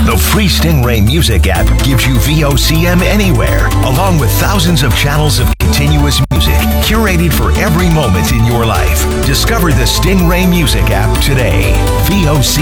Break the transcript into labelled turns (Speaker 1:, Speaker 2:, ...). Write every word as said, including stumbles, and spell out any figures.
Speaker 1: The free Stingray Music app gives you V O C M anywhere, along with thousands of channels of continuous music curated for every moment in your life. Discover the Stingray Music app today. V O C